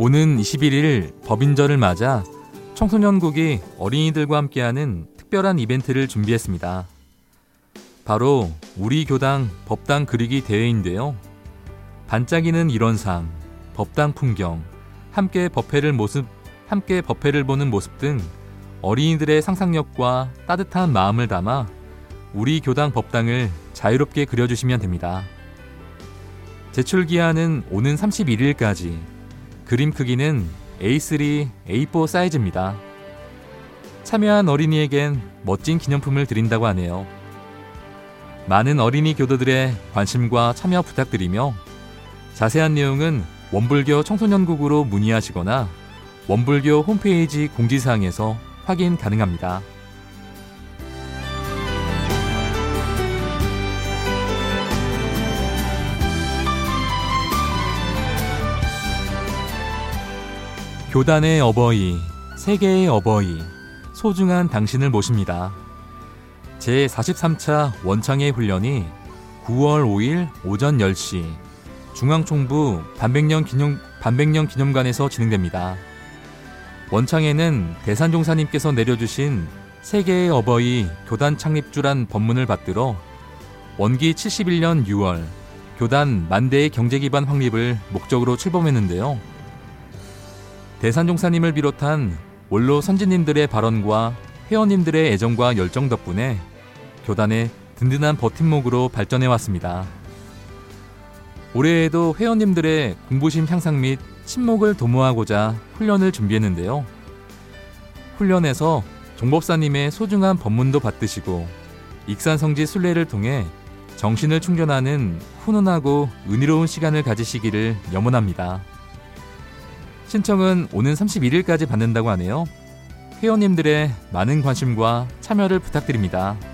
오는 21일 법인절을 맞아 청소년국이 어린이들과 함께하는 특별한 이벤트를 준비했습니다. 바로 우리 교당 법당 그리기 대회인데요. 반짝이는 일원상, 법당 풍경, 함께 법회를 보는 모습 등 어린이들의 상상력과 따뜻한 마음을 담아 우리 교당 법당을 자유롭게 그려주시면 됩니다. 제출 기한은 오는 31일까지. 그림 크기는 A3, A4 사이즈입니다. 참여한 어린이에겐 멋진 기념품을 드린다고 하네요. 많은 어린이 교도들의 관심과 참여 부탁드리며 자세한 내용은 원불교 청소년국으로 문의하시거나 원불교 홈페이지 공지사항에서 확인 가능합니다. 교단의 어버이, 세계의 어버이, 소중한 당신을 모십니다. 제43차 원창회 훈련이 9월 5일 오전 10시 중앙총부 반백년 기념관에서 진행됩니다. 원창회는 대산종사님께서 내려주신 세계의 어버이 교단 창립주란 법문을 받들어 원기 71년 6월 교단 만대의 경제기반 확립을 목적으로 출범했는데요. 대산종사님을 비롯한 원로 선진님들의 발언과 회원님들의 애정과 열정 덕분에 교단의 든든한 버팀목으로 발전해왔습니다. 올해에도 회원님들의 공부심 향상 및 친목을 도모하고자 훈련을 준비했는데요. 훈련에서 종법사님의 소중한 법문도 받드시고 익산성지 순례를 통해 정신을 충전하는 훈훈하고 은혜로운 시간을 가지시기를 염원합니다. 신청은 오는 31일까지 받는다고 하네요. 회원님들의 많은 관심과 참여를 부탁드립니다.